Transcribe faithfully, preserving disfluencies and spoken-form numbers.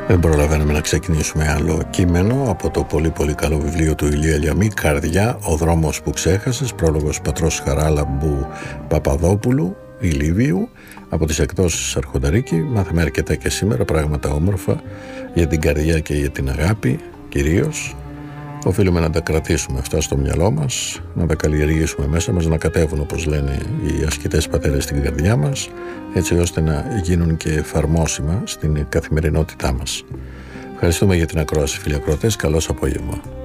Δεν προλαβαίνουμε να ξεκινήσουμε άλλο κείμενο από το πολύ πολύ καλό βιβλίο του Ηλία Λιαμή, «Καρδιά, ο δρόμος που ξέχασες», πρόλογος πατρός Χαράλαμπου Παπαδόπουλου, Ηλίβιου, από τις εκδόσεις Αρχονταρίκη. Μάθαμε αρκετά και σήμερα πράγματα όμορφα για την καρδιά και για την αγάπη κυρίως. Οφείλουμε να τα κρατήσουμε αυτά στο μυαλό μας, να τα καλλιεργήσουμε μέσα μας, να κατέβουν, όπως λένε οι ασκητές πατέρες, στην καρδιά μας, έτσι ώστε να γίνουν και εφαρμόσιμα στην καθημερινότητά μας. Ευχαριστούμε για την ακρόαση, φίλοι ακροατές. Καλώς απόγευμα.